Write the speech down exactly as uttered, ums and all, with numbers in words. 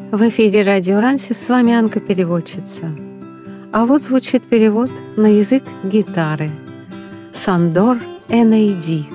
В эфире Радио Рансис, с вами Анка-переводчица. А вот звучит перевод на язык гитары. Сандор Энейди.